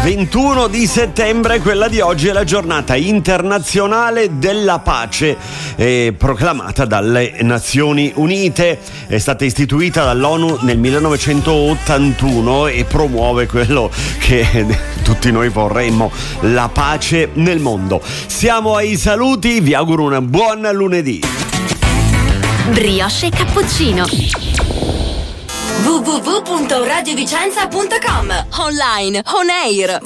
21 di settembre, quella di oggi è la giornata internazionale della pace, proclamata dalle Nazioni Unite. È stata istituita dall'ONU nel 1981 e promuove quello che tutti noi vorremmo, la pace nel mondo. Siamo ai saluti, vi auguro una buona lunedì. Brioche e cappuccino. www.radiovicenza.com. Online, on air,